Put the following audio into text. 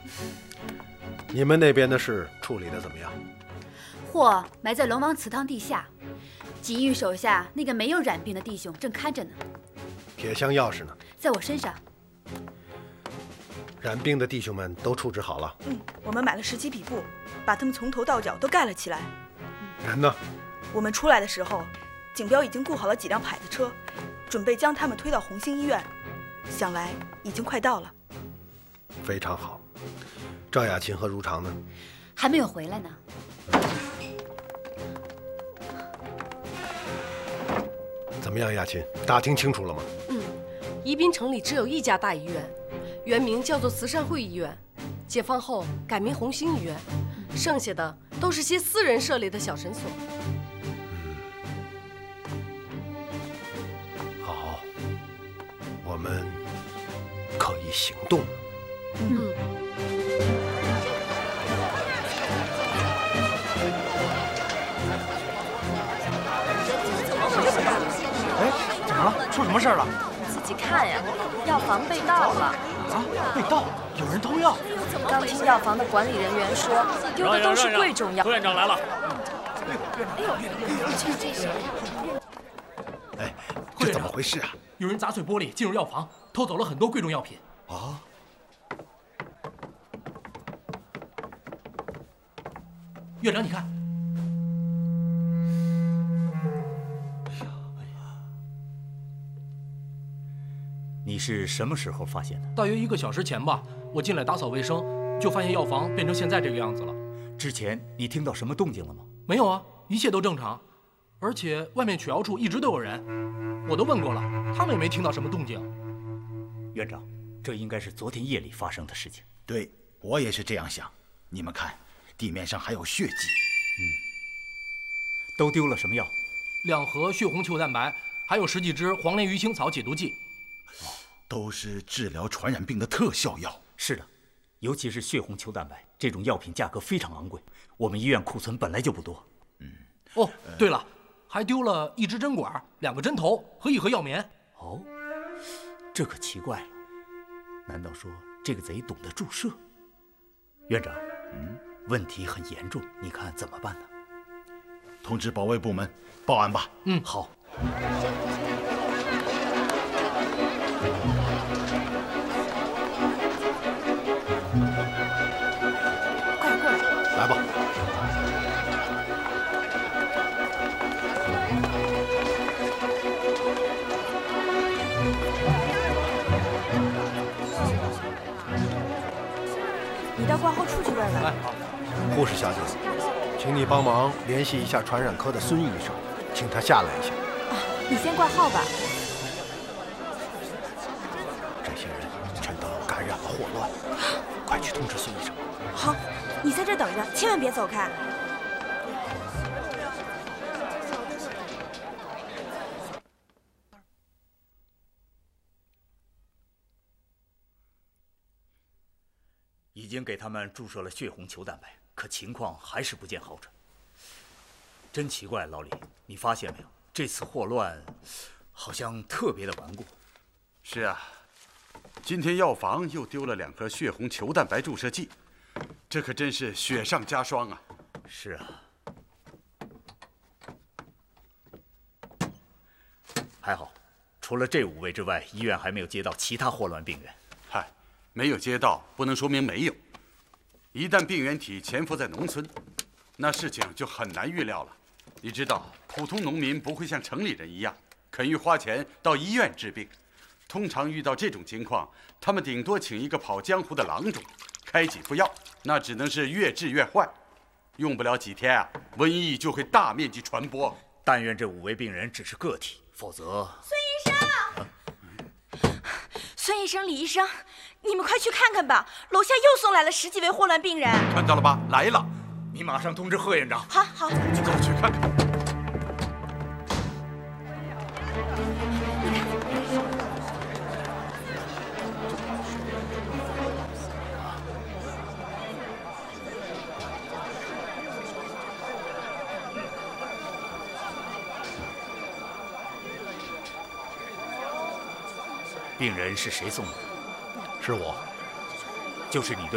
你们那边的事处理的怎么样？ 货埋在龙王祠堂地下，锦玉手下那个没有染病的弟兄正看着呢。 铁箱钥匙呢？ 在我身上。 染病的弟兄们都处置好了。 我们买了17匹布，把他们从头到脚都盖了起来。 人呢？ 我们出来的时候，景彪已经雇好了几辆蒯子车，准备将他们推到红星医院。想来已经快到了。 非常好。赵雅琴和如常呢？ 还没有回来呢。 怎么样，雅琴？打听清楚了吗？ 宜宾城里只有一家大医院，原名叫做慈善会医院，解放后改名红星医院，剩下的都是些私人设立的小诊所。 好，我们可以行动。 怎么了？出什么事了？ 自己看呀，药房被盗了。 啊，被盗？有人偷药？ 刚听药房的管理人员说，丢的都是贵重药。 副院长来了。 哎，这怎么回事啊？ 有人砸碎玻璃进入药房，偷走了很多贵重药品。 啊！ 院长，你看。 你是什么时候发现的？ 大约1个小时前吧，我进来打扫卫生，就发现药房变成现在这个样子了。 之前你听到什么动静了吗？ 没有啊，一切都正常，而且外面取药处一直都有人，我都问过了，他们也没听到什么动静。 院长，这应该是昨天夜里发生的事情。 对，我也是这样想。你们看，地面上还有血迹。 都丢了什么药 ？2盒血红球蛋白，还有10几支黄连鱼腥草解毒剂。 都是治疗传染病的特效药。 是的，尤其是血红球蛋白这种药品，价格非常昂贵，我们医院库存本来就不多。 哦，对了，还丢了1支针管、2个针头和1盒药棉。 哦，这可奇怪了，难道说这个贼懂得注射？院长，问题很严重，你看怎么办呢？ 通知保卫部门报案吧。 好。 来吧。 你到挂号处去问问。 哎，好。 护士小姐，请你帮忙联系一下传染科的孙医生，请他下来一下。 你先挂号吧。 这些人全都感染了霍乱，快去通知孙医生。 好，你在这等着，千万别走开。 已经给他们注射了血红球蛋白，可情况还是不见好转。真奇怪，老李，你发现没有？这次霍乱好像特别的顽固。 是啊，今天药房又丢了2盒血红球蛋白注射剂，这可真是雪上加霜啊！ 是啊，还好，除了这5位之外，医院还没有接到其他霍乱病人。 嗨，没有接到不能说明没有。一旦病原体潜伏在农村，那事情就很难预料了。你知道，普通农民不会像城里人一样肯于花钱到医院治病。通常遇到这种情况，他们顶多请一个跑江湖的郎中，开几副药，那只能是越治越坏。用不了几天啊，瘟疫就会大面积传播。 但愿这5位病人只是个体，否则…… 孙医生、李医生，你们快去看看吧，楼下又送来了10几位霍乱病人。 看到了吧，来了。 你马上通知贺院长。 好，好， 走去看看。 病人是谁送的？ 是我。 就是你对